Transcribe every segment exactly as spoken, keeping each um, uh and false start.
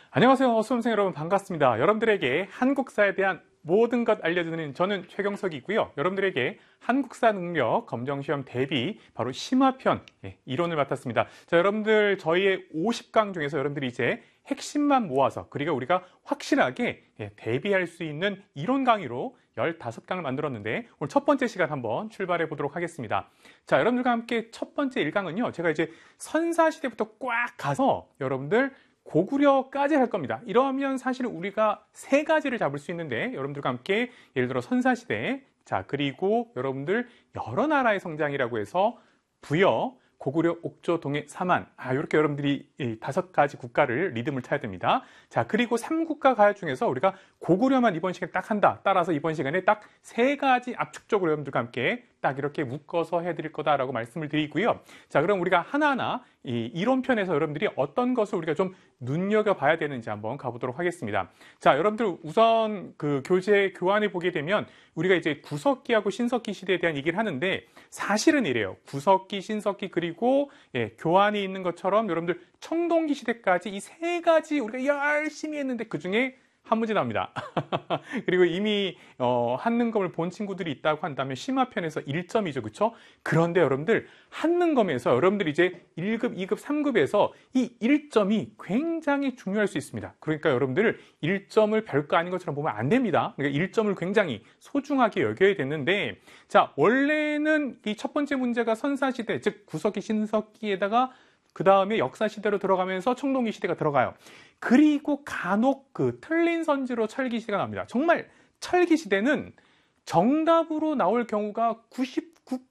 안녕하세요. 수험생 여러분 반갑습니다. 여러분들에게 한국사에 대한 모든 것 알려주는 저는 최경석이고요. 여러분들에게 한국사 능력 검정시험 대비 바로 심화편 예, 이론을 맡았습니다. 자, 여러분들 저희의 오십 강 중에서 여러분들이 이제 핵심만 모아서 그리고 우리가 확실하게 예, 대비할 수 있는 이론 강의로 십오 강을 만들었는데 오늘 첫 번째 시간 한번 출발해 보도록 하겠습니다. 자, 여러분들과 함께 첫 번째 일 강은요. 제가 이제 선사시대부터 꽉 가서 여러분들 고구려까지 할 겁니다. 이러면 사실은 우리가 세 가지를 잡을 수 있는데 여러분들과 함께 예를 들어 선사시대, 자 그리고 여러분들 여러 나라의 성장이라고 해서 부여, 고구려, 옥조, 동해, 사만 아 이렇게 여러분들이 이 다섯 가지 국가를 리듬을 타야 됩니다. 자 그리고 삼 국가 가야 중에서 우리가 고구려만 이번 시간에 딱 한다. 따라서 이번 시간에 딱 세 가지 압축적으로 여러분들과 함께 딱 이렇게 묶어서 해드릴 거다라고 말씀을 드리고요. 자 그럼 우리가 하나하나 이 이론편에서 여러분들이 어떤 것을 우리가 좀 눈여겨봐야 되는지 한번 가보도록 하겠습니다. 자 여러분들 우선 그 교재 교환해 보게 되면 우리가 이제 구석기하고 신석기 시대에 대한 얘기를 하는데 사실은 이래요. 구석기, 신석기 그리고 예, 교환이 있는 것처럼 여러분들 청동기 시대까지 이 세 가지 우리가 열심히 했는데 그 중에 한 문제 나옵니다. 그리고 이미 어, 한능검을 본 친구들이 있다고 한다면 심화편에서 일 점이죠. 그렇죠? 그런데 여러분들 한능검에서 여러분들이 이제 일 급, 이 급, 삼 급에서 이 일 점이 굉장히 중요할 수 있습니다. 그러니까 여러분들 일 점을 별거 아닌 것처럼 보면 안 됩니다. 그러니까 일 점을 굉장히 소중하게 여겨야 되는데 자 원래는 이 첫 번째 문제가 선사시대 즉 구석기, 신석기에다가 그 다음에 역사시대로 들어가면서 청동기 시대가 들어가요. 그리고 간혹 그 틀린 선지로 철기 시대가 나옵니다. 정말 철기 시대는 정답으로 나올 경우가 구십구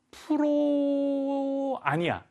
퍼센트 아니야.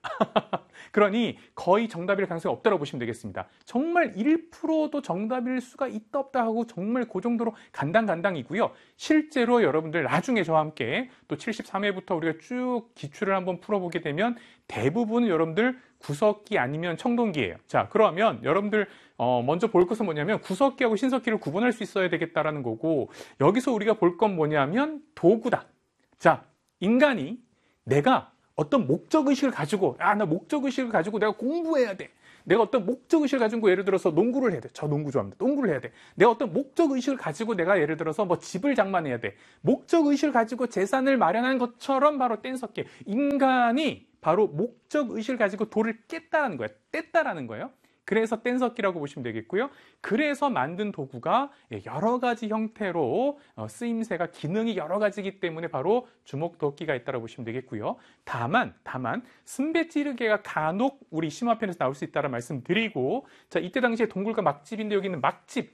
그러니 거의 정답일 가능성이 없다고 보시면 되겠습니다. 정말 일 퍼센트도 정답일 수가 있다 없다 하고 정말 그 정도로 간당간당이고요. 실제로 여러분들 나중에 저와 함께 또 칠십삼 회부터 우리가 쭉 기출을 한번 풀어보게 되면 대부분 여러분들 구석기 아니면 청동기예요. 자 그러면 여러분들 어, 먼저 볼 것은 뭐냐면 구석기하고 신석기를 구분할 수 있어야 되겠다라는 거고 여기서 우리가 볼 건 뭐냐면 도구다. 자 인간이 내가 어떤 목적의식을 가지고 아 나 목적의식을 가지고 내가 공부해야 돼. 내가 어떤 목적의식을 가지고 예를 들어서 농구를 해야 돼. 저 농구 좋아합니다. 농구를 해야 돼. 내가 어떤 목적의식을 가지고 내가 예를 들어서 뭐 집을 장만해야 돼. 목적의식을 가지고 재산을 마련하는 것처럼 바로 뗀석기. 인간이 바로 목적의식을 가지고 돌을 깼다라는 거예요. 뗐다라는 거예요. 그래서 뗀석기라고 보시면 되겠고요. 그래서 만든 도구가 여러 가지 형태로 쓰임새가 기능이 여러 가지이기 때문에 바로 주먹도끼가 있다고 보시면 되겠고요. 다만 다만 승배찌르개가 간혹 우리 심화편에서 나올 수 있다는 말씀 드리고 자 이때 당시에 동굴과 막집인데 여기 있는 막집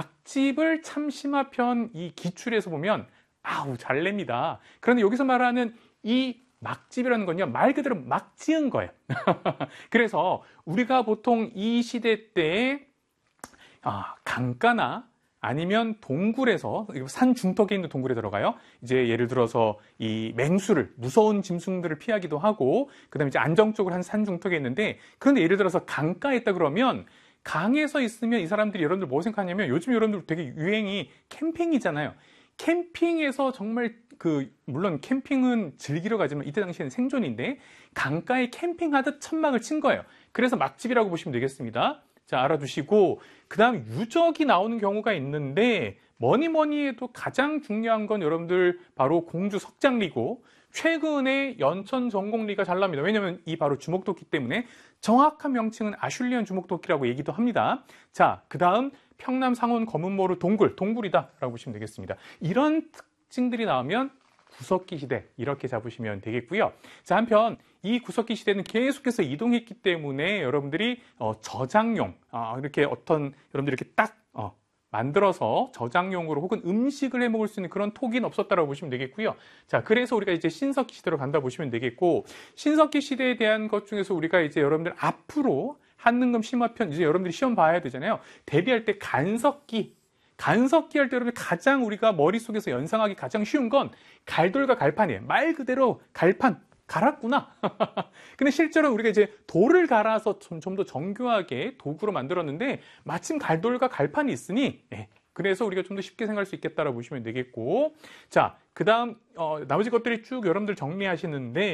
막집을 참 심화편 이 기출에서 보면 아우 잘 냅니다. 그런데 여기서 말하는 이 막집이라는 건요 말 그대로 막 지은 거예요. 그래서 우리가 보통 이 시대 때 아, 강가나 아니면 동굴에서 산 중턱에 있는 동굴에 들어가요. 이제 예를 들어서 이 맹수를 무서운 짐승들을 피하기도 하고 그다음에 이제 안정적으로 한 산 중턱에 있는데 그런데 예를 들어서 강가에 있다 그러면 강에서 있으면 이 사람들이 여러분들 뭐 생각하냐면 요즘 여러분들 되게 유행이 캠핑이잖아요. 캠핑에서 정말 그 물론 캠핑은 즐기러 가지만 이때 당시에는 생존인데 강가에 캠핑하듯 천막을 친 거예요. 그래서 막집이라고 보시면 되겠습니다. 자 알아두시고 그 다음 유적이 나오는 경우가 있는데 뭐니 뭐니 해도 가장 중요한 건 여러분들 바로 공주 석장리고 최근에 연천 전곡리가 잘 납니다. 왜냐하면 이 바로 주먹도끼 때문에 정확한 명칭은 아슐리안 주먹도끼라고 얘기도 합니다. 자, 그 다음 평남 상원 검은모루 동굴, 동굴이다 라고 보시면 되겠습니다. 이런 특징들이 나오면 구석기 시대 이렇게 잡으시면 되겠고요. 자, 한편 이 구석기 시대는 계속해서 이동했기 때문에 여러분들이 어, 저장용 어, 이렇게 어떤 여러분들이 이렇게 딱 어, 만들어서 저장용으로 혹은 음식을 해 먹을 수 있는 그런 톡은 없었다라고 보시면 되겠고요. 자, 그래서 우리가 이제 신석기 시대로 간다 보시면 되겠고 신석기 시대에 대한 것 중에서 우리가 이제 여러분들 앞으로 한능검 심화편 이제 여러분들이 시험 봐야 되잖아요. 대비할 때 간석기 간석기 할 때 여러분 가장 우리가 머릿속에서 연상하기 가장 쉬운 건 갈돌과 갈판이에요. 말 그대로 갈판 갈았구나. 근데 실제로 우리가 이제 돌을 갈아서 좀 더 정교하게 도구로 만들었는데 마침 갈돌과 갈판이 있으니 네, 그래서 우리가 좀 더 쉽게 생각할 수 있겠다라고 보시면 되겠고 자, 그 다음 어, 나머지 것들이 쭉 여러분들 정리하시는데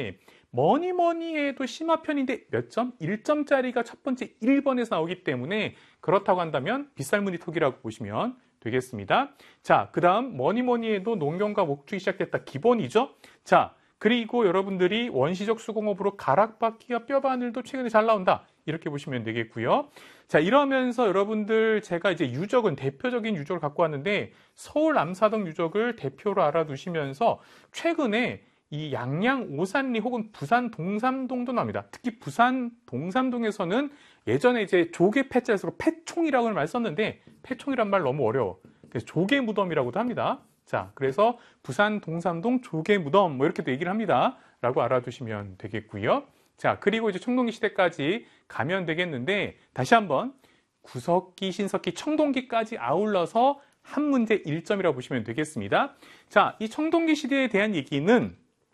뭐니 뭐니 해도 심화편인데 몇 점? 일 점짜리가 첫 번째 일 번에서 나오기 때문에 그렇다고 한다면 빗살무늬 토기라고 보시면 되겠습니다. 자, 그 다음 뭐니 뭐니 해도 농경과 목축이 시작됐다. 기본이죠. 자, 그리고 여러분들이 원시적 수공업으로 가락바퀴와 뼈바늘도 최근에 잘 나온다. 이렇게 보시면 되겠고요. 자, 이러면서 여러분들 제가 이제 유적은 대표적인 유적을 갖고 왔는데 서울 암사동 유적을 대표로 알아두시면서 최근에 이 양양 오산리 혹은 부산 동삼동도 나옵니다. 특히 부산 동삼동에서는 예전에 이제 조개 패자에서 패총이라고 말 썼는데 패총이란 말 너무 어려워. 그래서 조개 무덤이라고도 합니다. 자, 그래서 부산 동삼동 조개 무덤 뭐 이렇게도 얘기를 합니다. 라고 알아두시면 되겠고요. 자, 그리고 이제 청동기 시대까지 가면 되겠는데 다시 한번 구석기, 신석기, 청동기까지 아울러서 한 문제 일 점이라고 보시면 되겠습니다. 자, 이 청동기 시대에 대한 얘기는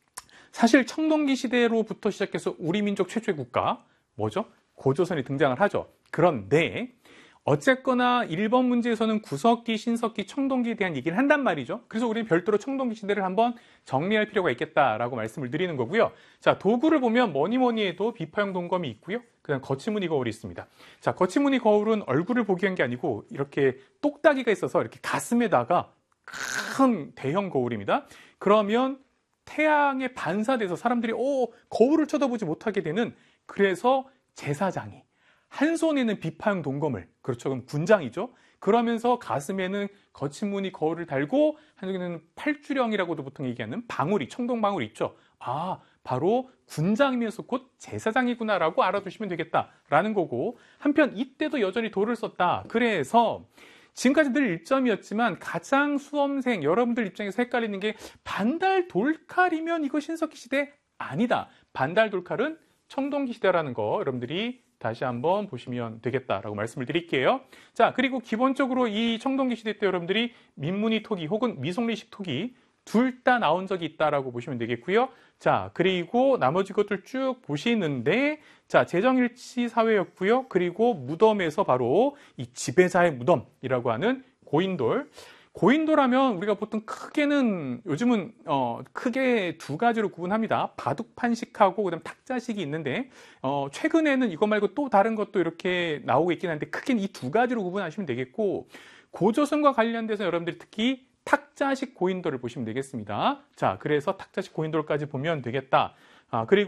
사실 청동기 시대로부터 시작해서 우리 민족 최초의 국가 뭐죠? 고조선이 등장을 하죠. 그런데 어쨌거나 일 번 문제에서는 구석기, 신석기, 청동기에 대한 얘기를 한단 말이죠. 그래서 우리는 별도로 청동기 시대를 한번 정리할 필요가 있겠다라고 말씀을 드리는 거고요. 자, 도구를 보면 뭐니 뭐니 해도 비파형 동검이 있고요. 그다음 거치무늬 거울이 있습니다. 자, 거치무늬 거울은 얼굴을 보기 위한 게 아니고 이렇게 똑딱이가 있어서 이렇게 가슴에다가 큰 대형 거울입니다. 그러면 태양에 반사돼서 사람들이 오, 거울을 쳐다보지 못하게 되는, 그래서 제사장이 한 손에는 비파형 동검을, 그렇죠, 그럼 군장이죠. 그러면서 가슴에는 거친 무늬 거울을 달고 한쪽에는 팔주령이라고도 보통 얘기하는 방울이, 청동 방울이 있죠. 아, 바로 군장이면서 곧 제사장이구나라고 알아두시면 되겠다라는 거고, 한편 이때도 여전히 돌을 썼다. 그래서 지금까지 늘 일 점이었지만 가장 수험생 여러분들 입장에서 헷갈리는 게 반달 돌칼이면 이거 신석기 시대 아니다. 반달 돌칼은 청동기 시대라는 거 여러분들이 다시 한번 보시면 되겠다라고 말씀을 드릴게요. 자, 그리고 기본적으로 이 청동기 시대 때 여러분들이 민무늬 토기 혹은 미송리식 토기 둘 다 나온 적이 있다라고 보시면 되겠고요. 자, 그리고 나머지 것들 쭉 보시는데, 자, 재정일치 사회였고요. 그리고 무덤에서 바로 이 지배자의 무덤이라고 하는 고인돌. 고인돌하면 우리가 보통 크게는 요즘은 어, 크게 두 가지로 구분합니다. 바둑판식하고 그다음 탁자식이 있는데 어, 최근에는 이거 말고 또 다른 것도 이렇게 나오고 있긴 한데 크게는 이 두 가지로 구분하시면 되겠고, 고조선과 관련돼서 여러분들이 특히 탁자식 고인돌을 보시면 되겠습니다. 자, 그래서 탁자식 고인돌까지 보면 되겠다. 아, 그리고